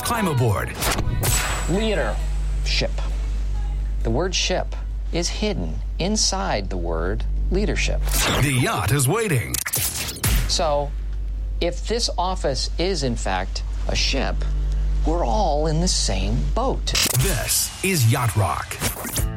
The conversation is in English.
Climb aboard. Leadership. The word ship is hidden inside the word leadership. The yacht is waiting. So, if this office is in fact a ship, we're all in the same boat. This is Yacht Rock.